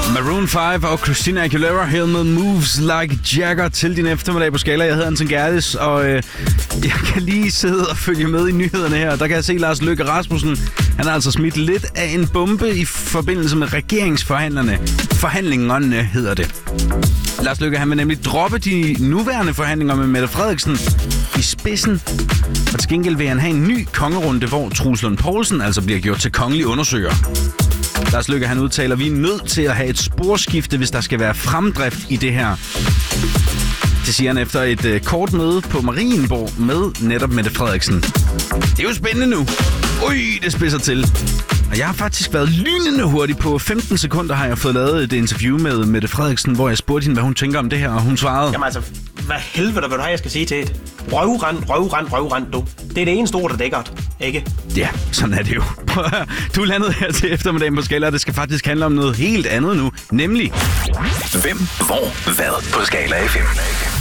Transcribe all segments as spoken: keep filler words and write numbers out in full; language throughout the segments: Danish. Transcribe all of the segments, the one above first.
Maroon fem og Christina Aguilera her med Moves Like Jagger til din eftermiddag på Skala. Jeg hedder Anton Gerlis, og øh, jeg kan lige sidde og følge med i nyhederne her. Der kan jeg se Lars Løkke Rasmussen. Han har altså smidt lidt af en bombe i forbindelse med regeringsforhandlerne. Forhandlingerne hedder det. Lars Løkke han vil nemlig droppe de nuværende forhandlinger med Mette Frederiksen i spidsen. Og til gengæld vil han have en ny kongerunde, hvor Troels Lund Poulsen altså bliver gjort til kongelig undersøger. Lars Løkke han udtaler, at vi er nødt til at have et sporskifte, hvis der skal være fremdrift i det her. Det siger han efter et øh, kort møde på Marienborg med netop Mette Frederiksen. Det er jo spændende nu. Ui, det spidser til. Og jeg har faktisk været lynende hurtig. På femten sekunder har jeg fået lavet et interview med Mette Frederiksen, hvor jeg spurgte hende, hvad hun tænker om det her, og hun svarede... Jamen altså, hvad helvede vil du have, jeg skal sige til et? Røvrand, røvrand, røvrand, du. Det er det eneste ord, der dækker det, ikke? Ja, sådan er det jo. Du er landet her til eftermiddagen på Skala, og det skal faktisk handle om noget helt andet nu, nemlig... Hvem, hvor, hvad på Skala F M?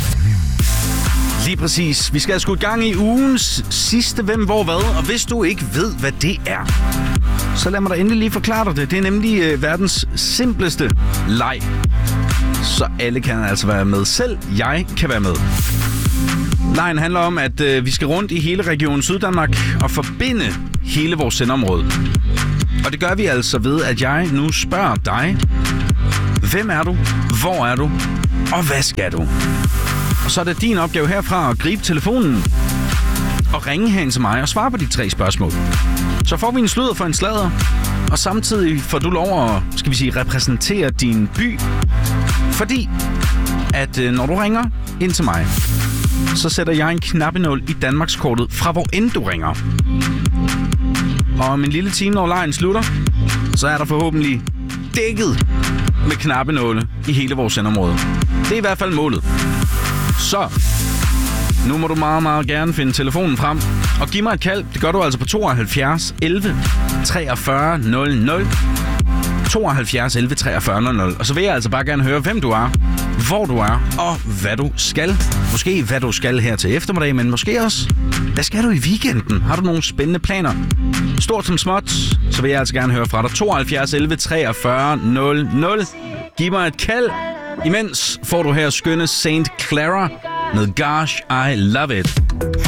Lige præcis. Vi skal have skudt gang i ugens sidste Hvem, hvor, hvad, og hvis du ikke ved, hvad det er, så lad mig da endelig lige forklare dig det. Det er nemlig øh, verdens simpleste leg. Så alle kan altså være med. Selv jeg kan være med. Lejen handler om, at øh, vi skal rundt i hele regionen Syddanmark og forbinde hele vores sendeområde. Og det gør vi altså ved, at jeg nu spørger dig, hvem er du, hvor er du, og hvad skal du? Og så er det din opgave herfra at gribe telefonen og ringe hen til mig og svare på de tre spørgsmål. Så får vi en sludder for en sladder, og samtidig får du lov at, skal vi sige, repræsentere din by. Fordi, at når du ringer ind til mig, så sætter jeg en knappenål i Danmarkskortet fra hvor end du ringer. Og om en lille time, når lejen slutter, så er der forhåbentlig dækket med knappenåle i hele vores sendområde. Det er i hvert fald målet. Så, nu må du meget, meget gerne finde telefonen frem og give mig et kald. Det gør du altså på tooghalvfjerds elleve treogfyrre nul nul. tooghalvfjerds elleve treogfyrre nul nul. Og så vil jeg altså bare gerne høre, hvem du er, hvor du er og hvad du skal. Måske hvad du skal her til eftermiddag, men måske også, hvad skal du i weekenden? Har du nogle spændende planer? Stort som småt, så vil jeg altså gerne høre fra dig. tooghalvfjerds elleve treogfyrre nul nul. Giv mig et kald. Imens får du her skønne Saint Clara med Gosh, I Love It.